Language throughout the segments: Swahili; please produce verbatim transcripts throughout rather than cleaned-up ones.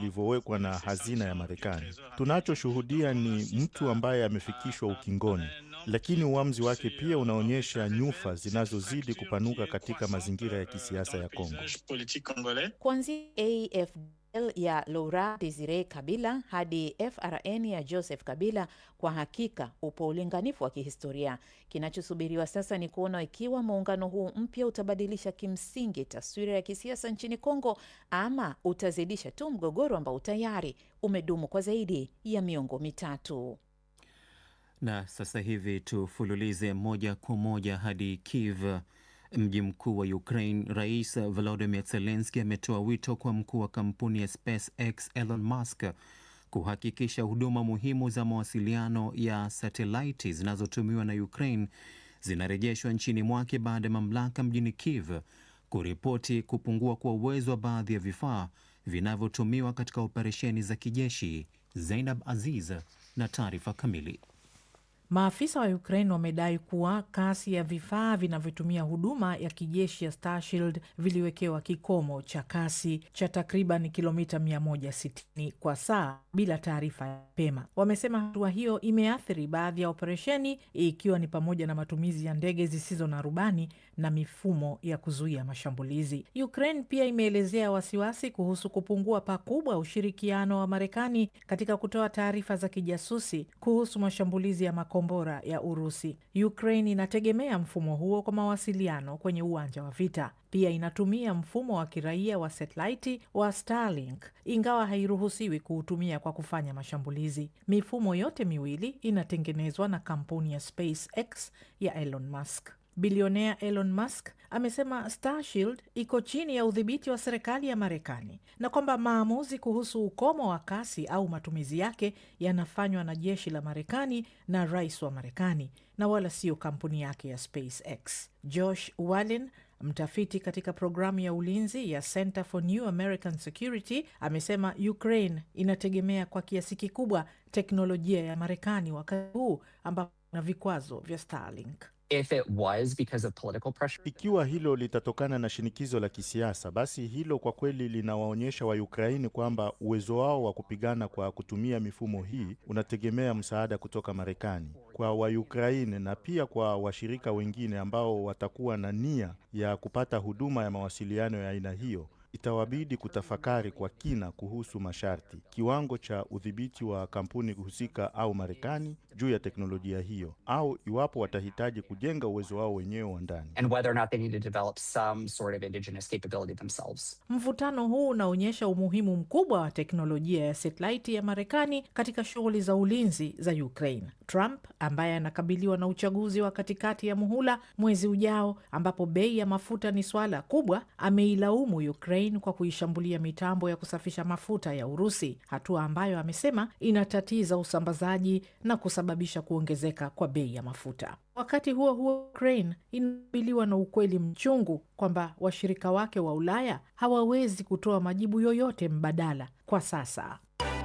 vilivyowekwa na hazina ya Marekani. Tunachoshuhudia ni mtu ambaye amefikishwa ukingoni, lakini uamuzi wake pia unaonyesha nyufa zinazozidi kupanuka katika mazingira ya kisiasa ya Kongo. Kuanzia A F D L ya Laurent Desire Kabila hadi F R N ya Joseph Kabila, kwa hakika upo ulinganifu wa kihistoria. Kinachosubiriwa sasa ni kuona ikiwa muungano huu mpya utabadilisha kimsingi taswira ya kisiasa nchini Kongo, ama utazidisha tu mgogoro ambao tayari umedumu kwa zaidi ya miongo mitatu. Na sasa hivi tufululize moja kwa moja hadi Kiev, mji mkuu wa Ukraine. Rais Volodymyr Zelensky ametoa wito kwa mkuu wa kampuni ya SpaceX Elon Musk kuhakikisha huduma muhimu za mawasiliano ya satelaiti zinazotumiwa na Ukraine zinarejeshwa nchini mwake baada ya mamlaka mjini Kiev kuripoti kupungua kwa uwezo wa baadhi ya vifaa vinavyotumiwa katika operesheni za kijeshi. Zainab Aziz na taarifa kamili. Maafisa wa Ukraine wamedai kuwa kasi ya vifaa vinavyotumia huduma ya kijeshi ya Starshield viliwekewa kikomo cha kasi cha takriban kilomita mia moja sitini kwa saa bila taarifa ya mapema. Wamesema hatua hiyo imeathiri baadhi ya operesheni, ikiwa ni pamoja na matumizi ya ndege zisizo na rubani na mifumo ya kuzuia mashambulizi. Ukraine pia imeelezea wasiwasi kuhusu kupungua pakubwa ushirikiano wa Marekani katika kutoa taarifa za kijasusi kuhusu mashambulizi ya makombora ya Urusi. Ukraine inategemea mfumo huo kwa mawasiliano kwenye uwanja wa vita. Pia inatumia mfumo wa kiraia wa satellite wa Starlink, ingawa hairuhusiwi kuutumia kwa kufanya mashambulizi. Mifumo yote miwili inatengenezwa na kampuni ya SpaceX ya Elon Musk. Bilionea Elon Musk amesema Starshield iko chini ya udhibiti wa serikali ya Marekani na kwamba maamuzi kuhusu ukomo wa kasi au matumizi yake yanafanywa na jeshi la Marekani na rais wa Marekani na wala sio kampuni yake ya SpaceX. Josh Wallin, mtafiti katika programu ya ulinzi ya Center for New American Security, amesema Ukraine inategemea kwa kiasi kikubwa teknolojia ya Marekani wakati huu ambapo na vikwazo vya Starlink. If it was because of political pressure. Ikiwa hilo litatokana na shinikizo la kisiasa, basi hilo kwa kweli linawaonyesha wa Ukraini kwamba uwezo wao wa kupigana kwa kutumia mifumo hii unategemea msaada kutoka Marekani. Kwa wa Ukraini na pia kwa washirika wengine ambao watakuwa na nia ya kupata huduma ya mawasiliano ya aina hiyo, itawabidi kutafakari kwa kina kuhusu masharti, kiwango cha udhibiti wa kampuni husika au Marekani juu ya teknolojia hiyo, au iwapo watahitaji kujenga uwezo wao wenyewe wa ndani. And whether or not they need to develop some sort of indigenous capability themselves. Mvutano huu unaonyesha umuhimu mkubwa wa teknolojia ya satellite ya Marekani katika shughuli za ulinzi za Ukraine. Trump, ambaye anakabiliwa na uchaguzi wa katikati ya muhula mwezi ujao ambapo bei ya mafuta ni swala kubwa, ameilaumu Ukraine kwa kuishambulia mitambo ya kusafisha mafuta ya Urusi, hatua ambayo amesema inatatiza usambazaji na kusababisha kuongezeka kwa bei ya mafuta. Wakati huo huo, Ukraine inabiliwa na ukweli mchungu kwamba washirika wake wa Ulaya hawawezi kutoa majibu yoyote mbadala kwa sasa.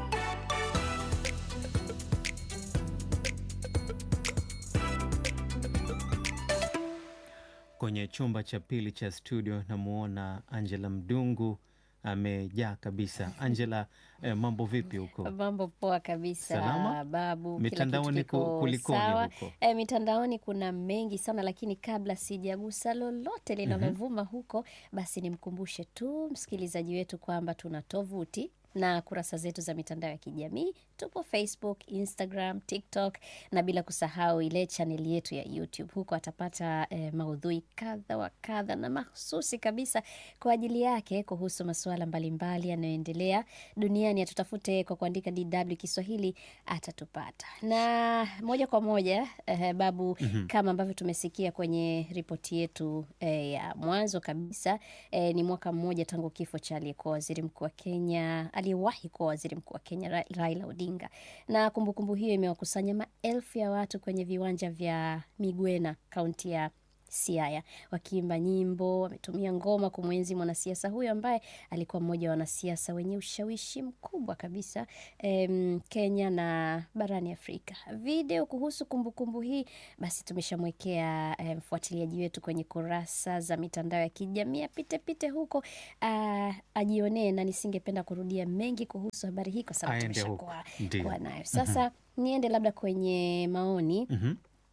Kwenye chumba cha pili cha studio namuona Angela Mdungu amejaa kabisa. Angela, eh, mambo vipi huko? Mambo poa kabisa. Salama? Babu, mitandaoni kulikoni huko? E, mitandaoni kuna mengi sana, lakini kabla sijagusa lolote linalovuma mm-hmm. huko, basi nimkumbushe tu msikilizaji wetu kwamba tuna tovuti na kurasa zetu za mitandao ya kijamii. Tupo Facebook, Instagram, TikTok na bila kusahau ile channel yetu ya YouTube. Huko atapata eh, maudhui kadha wa kadha na mahususi kabisa kwa ajili yake kuhusu masuala mbalimbali yanayoendelea duniani. Atutafute kwa kuandika D W Kiswahili atatupata. Na moja kwa moja eh, Babu, mm-hmm. kama ambavyo tumesikia kwenye ripoti yetu eh, ya mwanzo kabisa, eh, ni mwaka mmoja tangu kifo cha aliyekuwa waziri mkuu wa Kenya, aliyewahi kuwa waziri mkuu wa Kenya, Raila Odinga. Na kumbukumbu hiyo imewakusanya maelfu ya watu kwenye viwanja vya Migwena, kaunti ya Siaya, wakiimba nyimbo, wametumia ngoma kumwenzi mwanasiasa huyo ambaye alikuwa mmoja wa wanasiasa wenye ushawishi mkubwa kabisa em, Kenya na barani Afrika. Video kuhusu kumbukumbu kumbu hii basi tumeshamwekea mfuatiliaji wetu kwenye kurasa za mitandao ya kijamii, pite pite huko uh, ajionee, na nisingependa kurudia mengi kuhusu habari hii kwa sababu tumeshakuwa kwa nayo. Sasa mm-hmm. niende labda kwenye maoni. Mm-hmm.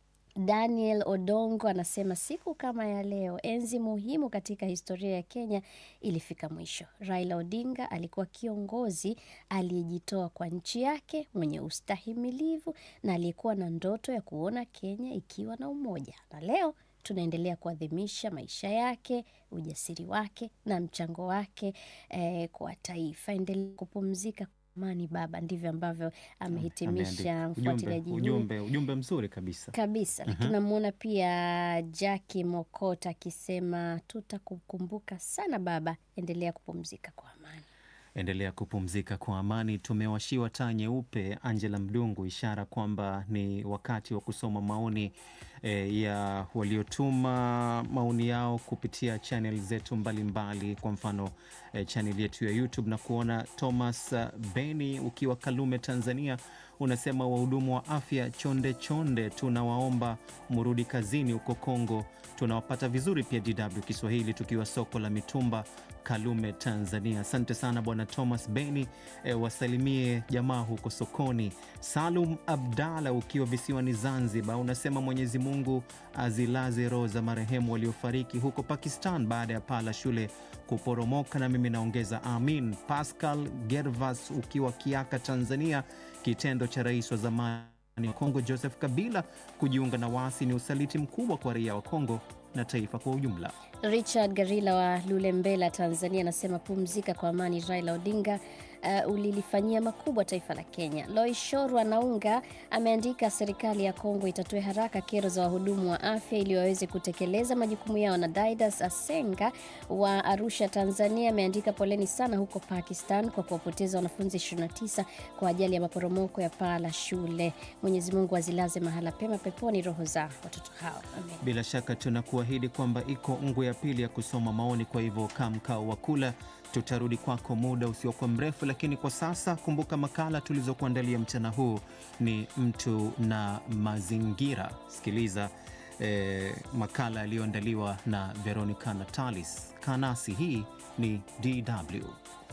Daniel Odongo anasema siku kama ya leo, enzi muhimu katika historia ya Kenya ilifika mwisho. Raila Odinga alikuwa kiongozi aliyejitoa kwa nchi yake, mwenye ustahimilivu na aliyekuwa na ndoto ya kuona Kenya ikiwa na umoja. Na leo tunaendelea kuadhimisha maisha yake, ujasiri wake na mchango wake eh, kwa taifa. Endelea kupumzika amani baba, ndivyo ambavyo amehitimisha mfuatiliaji huyu. Ujumbe, ujumbe mzuri kabisa. Kabisa. Uh-huh. Lakini namuona pia Jackie Mokota akisema tutakukumbuka sana baba, endelea kupumzika kwa amani. Endelea kupumzika kwa amani. Tumewashiwa taa nyeupe, Angela Mdungu, ishara kwamba ni wakati wa kusoma maoni e, ya waliotuma maoni yao kupitia channel zetu mbalimbali mbali. Kwa mfano e, channel yetu ya YouTube, na kuona Thomas Beni ukiwa Kalume, Tanzania, unasema wahudumu wa afya chonde chonde, tunawaomba murudi kazini huko Kongo. Tunawapata vizuri pia D W Kiswahili tukiwa soko la mitumba Kalume, Tanzania. Asante sana bwana Thomas Beni, e, wasalimie jamaa huko sokoni. Salum Abdalla ukiwa visiwani Zanzibar, unasema Mwenyezi Mungu azilaze roho za marehemu waliofariki huko Pakistan baada ya paa la shule kuporomoka, na mimi naongeza amin. Pascal Gervas ukiwa Kiaka, Tanzania, kitendo cha rais wa zamani wa Kongo Joseph Kabila kujiunga na waasi ni usaliti mkubwa kwa raia wa Kongo na taifa kwa ujumla. Richard Garila wa Lulembela, Tanzania, anasema pumzika kwa amani Raila Odinga, uh, ulilifanyia makubwa taifa la Kenya. Loishorwa Naunga ameandika serikali ya Kongo itatue haraka kero za wahudumu wa afya ili waweze kutekeleza majukumu yao. Na Daidas Asenga wa Arusha, Tanzania, ameandika poleni sana huko Pakistan kwa kuwapoteza wanafunzi ishirini na tisa kwa ajali ya maporomoko ya paa la shule. Mwenyezi Mungu azilaze mahala pema peponi roho za watoto hao. Amen. Bila shaka tunakuahidi kwamba iko ungu ya pili ya kusoma maoni, kwa hivyo kaa mkao wa kula. Tutarudi kwako muda usiokuwa mrefu, lakini kwa sasa kumbuka makala tulizokuandalia mchana huu ni mtu na mazingira. Sikiliza eh, makala yaliyoandaliwa na Veronica Natalis. Kanasi, hii ni D W.